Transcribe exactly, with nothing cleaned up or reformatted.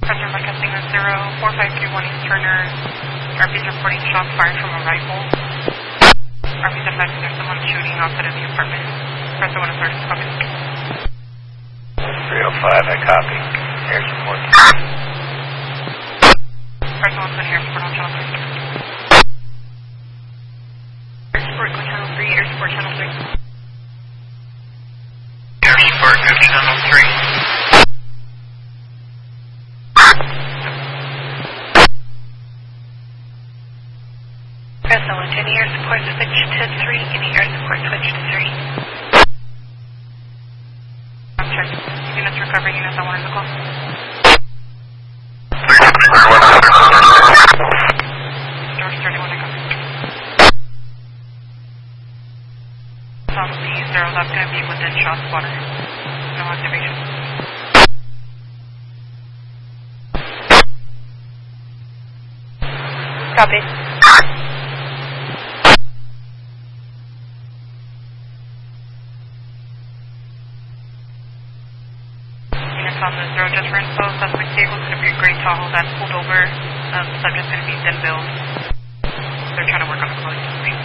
Pressure by casting on zero, four five three one East Turner. R P's reporting shots fired from a rifle. R P's advising there's someone shooting outside of the apartment. Press one authority, copy. three oh five, I copy. Air support. Press one twenty, air support on channel three. Air support, go channel three, air support channel three. Air support, go channel three. Press one twenty, air support switch to three, any air support switch to three. I'm check. Units recovery, units on one is a call. Doors thirty-one, I copy. Tom C zero, that's going to be within shot spotter. No activation. Copy. On the zero, just for info, suspect vehicle is going to be a gray Tahoe that's pulled over. Um, subject's going to be Denville. They're trying to work on the closing.